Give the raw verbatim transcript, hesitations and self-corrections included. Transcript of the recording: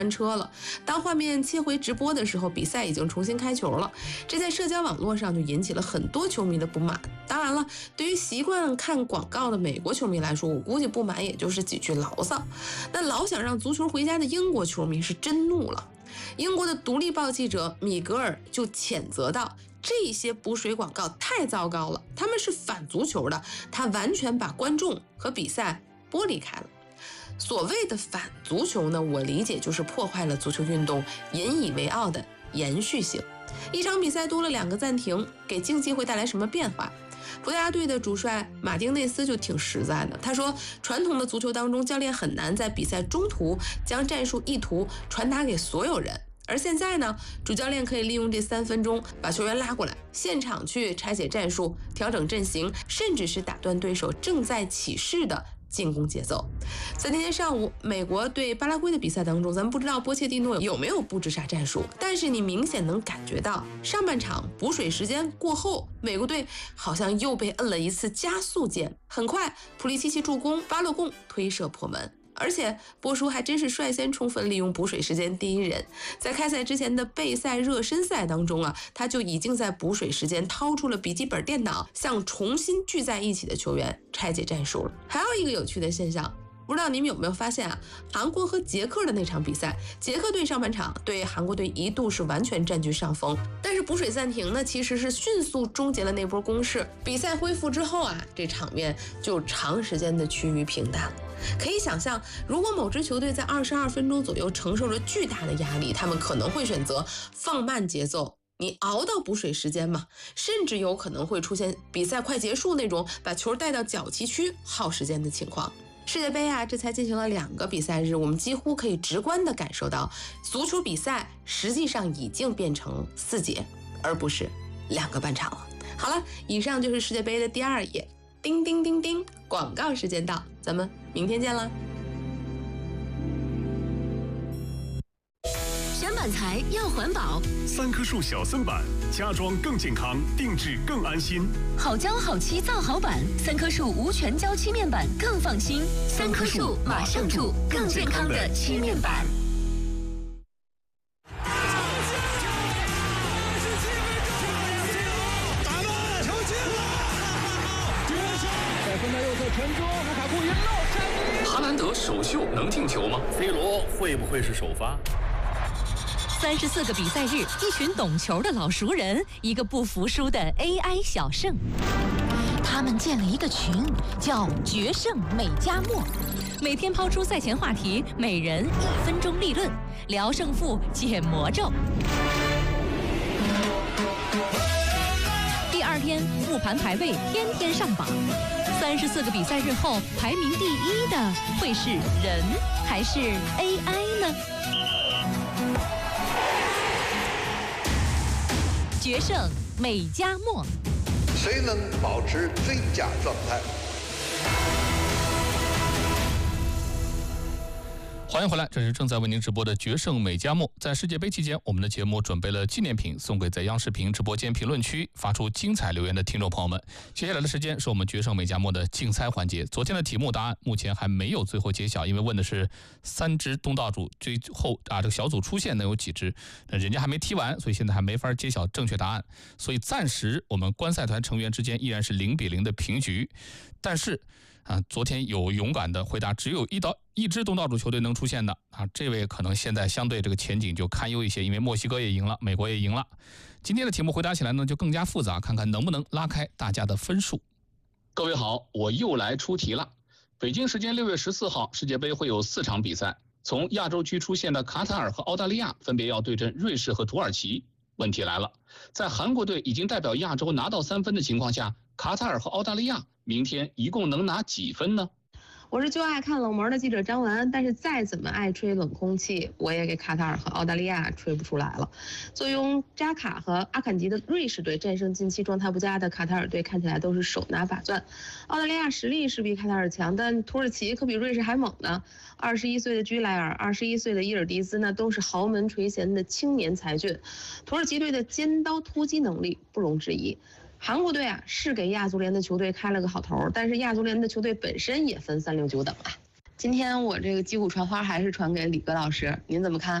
车了。当画面切回直播的时候，比赛已经重新开球了，这在社交网络上就引起了很多球迷的不满。当然了，对于习惯看广告的美国球迷来说，我估计不满也就是几句牢骚。那老想让足球回家的英国球迷是真怒了。英国的独立报记者米格尔就谴责道，这些补水广告太糟糕了，他们是反足球的，他完全把观众和比赛剥离开了。所谓的反足球呢，我理解就是破坏了足球运动引以为傲的延续性。一场比赛多了两个暂停，给竞技会带来什么变化？葡萄牙队的主帅马丁内斯就挺实在的，他说，传统的足球当中，教练很难在比赛中途将战术意图传达给所有人。而现在呢，主教练可以利用这三分钟把球员拉过来，现场去拆解战术、调整阵型，甚至是打断对手正在起势的进攻节奏。在那天上午，美国对巴拉圭的比赛当中，咱们不知道波切蒂诺有没有布置啥战术，但是你明显能感觉到，上半场补水时间过后，美国队好像又被摁了一次加速键。很快，普利西奇助攻，巴洛贡推射破门。而且波叔还真是率先充分利用补水时间第一人，在开赛之前的备赛热身赛当中啊，他就已经在补水时间掏出了笔记本电脑，向重新聚在一起的球员拆解战术了。还有一个有趣的现象，不知道你们有没有发现啊？韩国和捷克的那场比赛，捷克队上半场对韩国队一度是完全占据上风，但是补水暂停呢，其实是迅速终结了那波攻势。比赛恢复之后啊，这场面就长时间的趋于平淡了。可以想象，如果某支球队在二十二分钟左右承受着巨大的压力，他们可能会选择放慢节奏，你熬到补水时间嘛，甚至有可能会出现比赛快结束那种把球带到角旗区耗时间的情况。世界杯啊，这才进行了两个比赛日，我们几乎可以直观地感受到，足球比赛实际上已经变成四节，而不是两个半场了。好了，以上就是世界杯的第二页。叮叮叮叮，广告时间到，咱们明天见啦！ 选板材要环保， 三棵树小森板，家装更健康，定制更安心。 好胶好漆造好板，三棵树无全胶漆面板更放心。三棵树马上住更健康的漆面板。 哈兰德首秀能进球吗 ？C 罗会不会是首发？ 三十四个比赛日，一群懂球的老熟人，一个不服输的 A I 小胜。他们建了一个群，叫“决胜美加墨”，每天抛出赛前话题，每人一分钟立论，聊胜负，解魔咒。第二天复盘排位，天天上榜。三十四个比赛日后，排名第一的会是人还是 A I 呢？决胜美加墨， 谁能保持最佳状态？ 欢迎回来，这是正在为您直播的决胜美加墨。在世界杯期间，我们的节目准备了纪念品送给在央视频直播间评论区发出精彩留言的听众朋友们。接下来的时间是我们决胜美加墨的竞猜环节。昨天的题目答案目前还没有最后揭晓，因为问的是三支东道主最后啊这个小组出线能有几支，人家还没踢完，所以现在还没法揭晓正确答案。所以暂时我们观赛团成员之间依然是零比零的平局。但是啊，昨天有勇敢的回答，只有一道一支东道主球队能出现的啊，这位可能现在相对这个前景就堪忧一些，因为墨西哥也赢了，美国也赢了。今天的题目回答起来呢就更加复杂，看看能不能拉开大家的分数。 各位好，我又来出题了。北京时间六月十四号，世界杯会有四场比赛，从亚洲区出现的卡塔尔和澳大利亚分别要对阵瑞士和土耳其。问题来了，在韩国队已经代表亚洲拿到三分的情况下，卡塔尔和澳大利亚明天一共能拿几分呢？ 我是就爱看冷门的记者张文，但是再怎么爱吹冷空气，我也给卡塔尔和澳大利亚吹不出来了。坐拥扎卡和阿坎吉的瑞士队战胜近期状态不佳的卡塔尔队，看起来都是手拿把攥。澳大利亚实力是比卡塔尔强，但土耳其可比瑞士还猛呢。二十一岁的居莱尔，二十一岁的伊尔迪兹，那都是豪门垂涎的青年才俊。土耳其队的尖刀突击能力不容置疑。韩国队啊是给亚足联的球队开了个好头，但是亚足联的球队本身也分三六九等啊。 今天我这个击鼓传花还是传给李格老师，您怎么看？